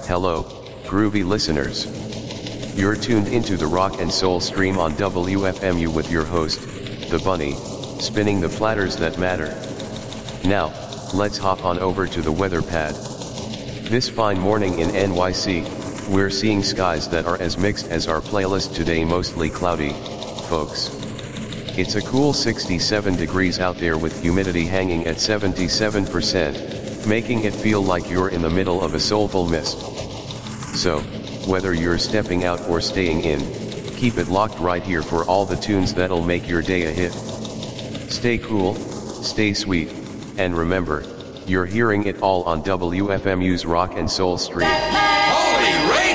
Hello, groovy listeners. You're tuned into the rock and soul stream on WFMU with your host, The Bunny, spinning the platters that matter. Now, let's hop on over to the weather pad. This fine morning in NYC, we're seeing skies that are as mixed as our playlist today, mostly cloudy, folks. It's a cool 67 degrees out there with humidity hanging at 77%, making it feel like you're in the middle of a soulful mist. So, whether you're stepping out or staying in, keep it locked right here for all the tunes that'll make your day a hit. Stay cool, stay sweet, and remember, you're hearing it all on WFMU's Rock and Soul Stream. Holy